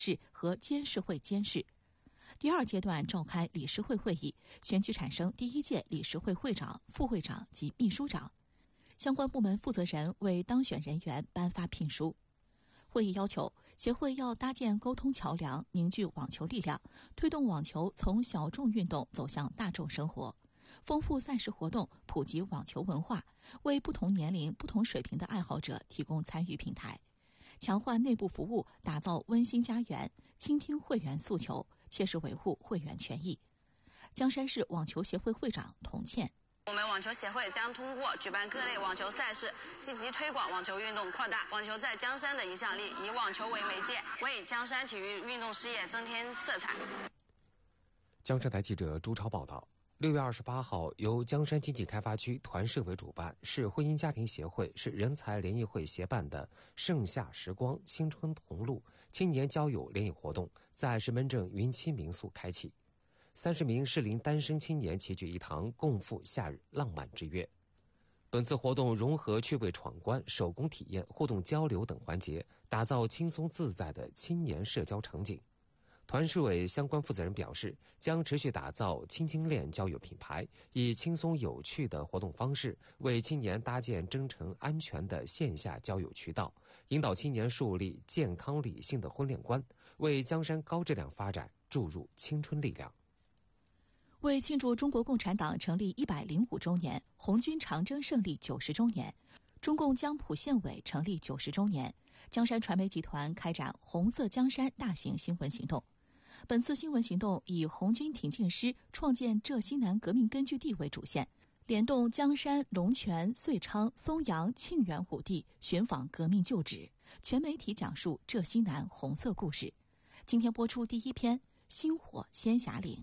事和监事会监事。第二阶段召开理事会会议，选举产生第一届理事会会长、副会长及秘书长，相关部门负责人为当选人员颁发聘书。会议要求，协会要搭建沟通桥梁，凝聚网球力量，推动网球从小众运动走向大众生活，丰富赛事活动，普及网球文化，为不同年龄、不同水平的爱好者提供参与平台，强化内部服务，打造温馨家园，倾听会员诉求，切实维护会员权益。江山市网球协会会长童倩， 我们网球协会将通过举办各类网球赛事，积极推广网球运动，扩大网球在江山的影响力，以网球为媒介，为江山体育运动事业增添色彩。 江山台记者朱超报道，6月28号，由江山经济开发区团市委主办，市婚姻家庭协会、市人才联谊会协办的盛夏时光青春同路青年交友联谊活动，在石门镇云栖民宿开启。30名适龄单身青年齐聚一堂，共赴夏日浪漫之约。本次活动融合趣味闯关、手工体验、互动交流等环节，打造轻松自在的青年社交场景。团市委相关负责人表示，将持续打造青青恋交友品牌，以轻松有趣的活动方式，为青年搭建真诚安全的线下交友渠道，引导青年树立健康理性的婚恋观，为江山高质量发展注入青春力量。 为庆祝中国共产党成立105周年、红军长征胜利90周年、中共江浦县委成立90周年，江山传媒集团开展红色江山大型新闻行动。本次新闻行动以红军挺进师创建浙西南革命根据地为主线，联动江山、龙泉、遂昌、松阳、庆元5地寻访革命旧址，全媒体讲述浙西南红色故事。今天播出第一篇《星火仙霞岭》。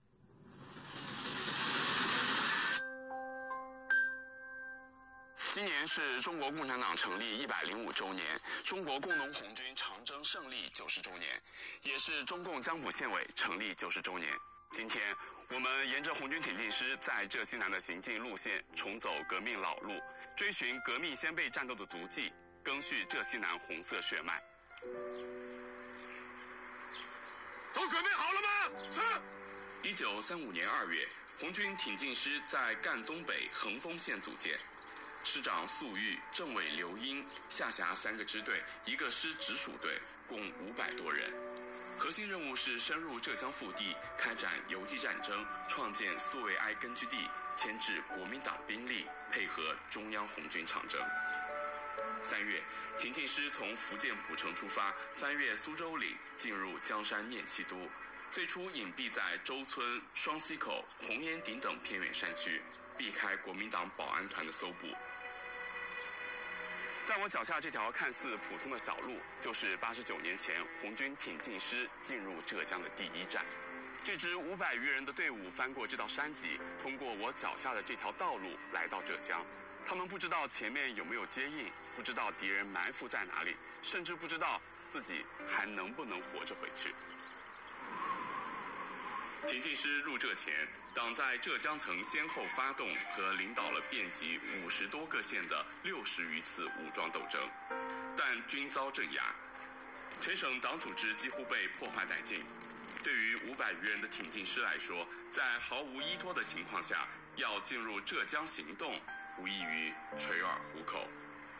今年是中国共产党成立105周年，中国工农红军长征胜利90周年，也是中共江浦县委成立90周年。今天，我们沿着红军挺进师在浙西南的行进路线，重走革命老路，追寻革命先辈战斗的足迹，赓续浙西南红色血脉。 都准备好了吗？是。 1935年2月，红军挺进师在赣东北横丰县组建。师长粟裕、政委刘英，下辖3个支队，1个师直属队，共500多人。核心任务是深入浙江腹地，开展游击战争，创建苏维埃根据地，牵制国民党兵力，配合中央红军长征。3月，挺进师从福建浦城出发，翻越苏州岭，进入江山念七都。最初隐蔽在周村、双溪口、红岩顶等偏远山区，避开国民党保安团的搜捕。在我脚下这条看似普通的小路，就是89年前红军挺进师进入浙江的第一站。这支500余人的队伍翻过这道山脊，通过我脚下的这条道路来到浙江。他们不知道前面有没有接应，不知道敌人埋伏在哪里，甚至不知道自己还能不能活着回去。挺进师入浙前，党在浙江曾先后发动和领导了遍及50多个县的60余次武装斗争，但均遭镇压。全省党组织几乎被破坏殆尽。对于500余人的挺进师来说，在毫无依托的情况下，要进入浙江行动，无异于垂耳糊口。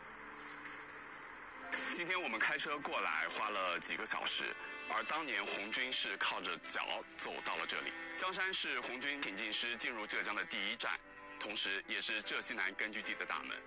今天我们开车过来花了几个小时，而当年红军是靠着脚走到了这里。江山是红军挺进师进入浙江的第一站，同时也是浙西南根据地的大门。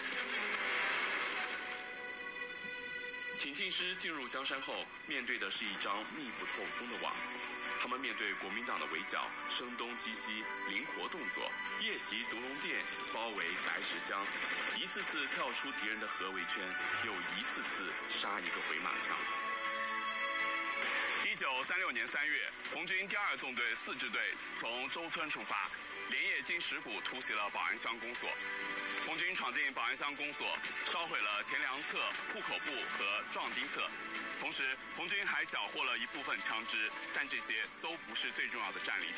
挺进师进入江山后，面对的是一张密不透风的网。他们面对国民党的围剿，声东击西，灵活动作，夜袭独龙殿，包围白石乡，一次次跳出敌人的合围圈，又一次次杀一个回马枪。1936年3月，红军第2纵队4支队从周村出发，连夜经石鼓突袭了保安乡公所。红军闯进保安乡公所，烧毁了田粮册、户口簿和壮丁册。同时，红军还缴获了一部分枪支，但这些都不是最重要的战利品。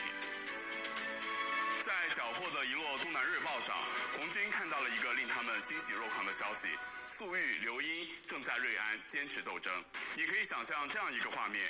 在缴获的一摞《东南日报》上，红军看到了一个令他们欣喜若狂的消息：粟裕、刘英正在瑞安坚持斗争。你可以想象这样一个画面：